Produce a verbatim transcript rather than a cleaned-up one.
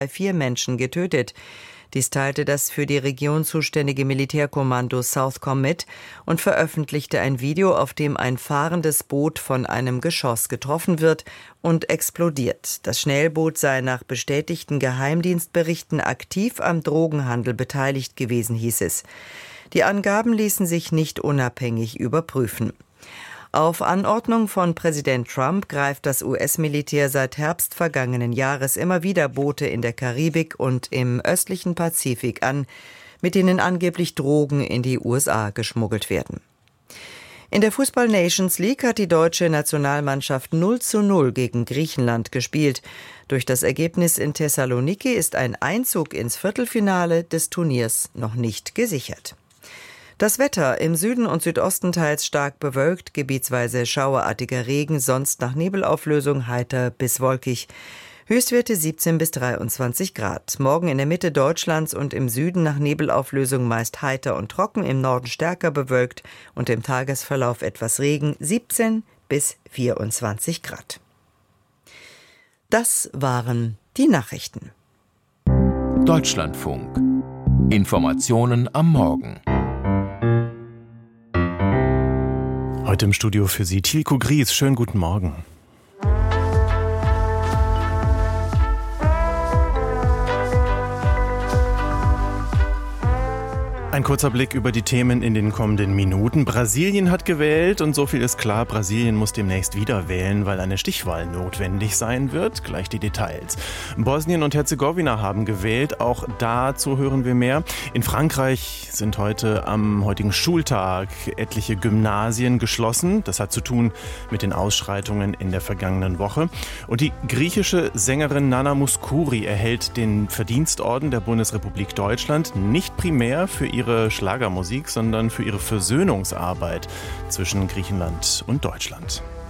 vier Menschen getötet. Dies teilte das für die Region zuständige Militärkommando Southcom mit und veröffentlichte ein Video, auf dem ein fahrendes Boot von einem Geschoss getroffen wird und explodiert. Das Schnellboot sei nach bestätigten Geheimdienstberichten aktiv am Drogenhandel beteiligt gewesen, hieß es. Die Angaben ließen sich nicht unabhängig überprüfen. Auf Anordnung von Präsident Trump greift das U S-Militär seit Herbst vergangenen Jahres immer wieder Boote in der Karibik und im östlichen Pazifik an, mit denen angeblich Drogen in die U S A geschmuggelt werden. In der Fußball-Nations League hat die deutsche Nationalmannschaft null zu null gegen Griechenland gespielt. Durch das Ergebnis in Thessaloniki ist ein Einzug ins Viertelfinale des Turniers noch nicht gesichert. Das Wetter: im Süden und Südosten teils stark bewölkt, gebietsweise schauerartiger Regen, sonst nach Nebelauflösung heiter bis wolkig. Höchstwerte siebzehn bis dreiundzwanzig Grad. Morgen in der Mitte Deutschlands und im Süden nach Nebelauflösung meist heiter und trocken, im Norden stärker bewölkt und im Tagesverlauf etwas Regen, siebzehn bis vierundzwanzig Grad. Das waren die Nachrichten. Deutschlandfunk. Informationen am Morgen. Heute im Studio für Sie Tilko Gries. Schönen guten Morgen. Ein kurzer Blick über die Themen in den kommenden Minuten. Brasilien hat gewählt und so viel ist klar, Brasilien muss demnächst wieder wählen, weil eine Stichwahl notwendig sein wird. Gleich die Details. Bosnien und Herzegowina haben gewählt, auch dazu hören wir mehr. In Frankreich sind heute am heutigen Schultag etliche Gymnasien geschlossen. Das hat zu tun mit den Ausschreitungen in der vergangenen Woche. Und die griechische Sängerin Nana Mouskouri erhält den Verdienstorden der Bundesrepublik Deutschland, nicht primär für ihre ihre Schlagermusik, sondern für ihre Versöhnungsarbeit zwischen Griechenland und Deutschland.